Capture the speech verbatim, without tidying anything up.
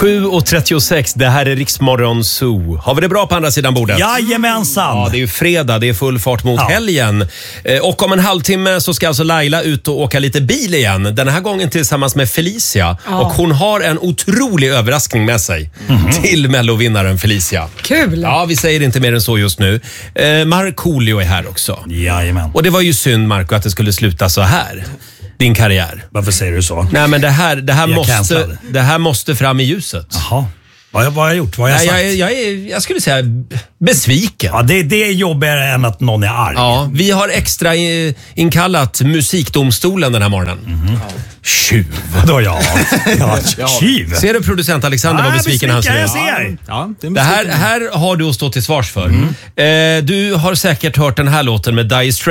sju och trettiosex, det här är Riksmorgon Zoo. Har vi det bra på andra sidan bordet? Jajamensan! Ja, det är ju fredag, det är full fart mot ja. helgen. Och om en halvtimme så ska alltså Laila ut och åka lite bil igen. Den här gången tillsammans med Felicia. Ja. Och hon har en otrolig överraskning med sig mm-hmm. till Mellovinnaren Felicia. Kul! Ja, vi säger inte mer än så just nu. Eh, Markoolio är här också. Jajamän. Och det var ju synd, Marco, att det skulle sluta så här. Din karriär. Varför säger du så? Nej, men det här, det här, måste, det här måste fram i ljuset. Jaha. Vad, vad har jag gjort? Vad har jag sagt? Jag, jag, är, jag skulle säga besviken. Ja, det, det är jobbigare än att någon är arg. Ja, vi har extra inkallat musikdomstolen den här morgonen. Mm. Tjuv. Vadå ja? ja? Tjuv. Ser du producent Alexander, ja, vad besviken han ser? Jag ser. Ja, det, det här, här har du att stå till svars för. Mm. Eh, du har säkert hört den här låten med Dire Straits.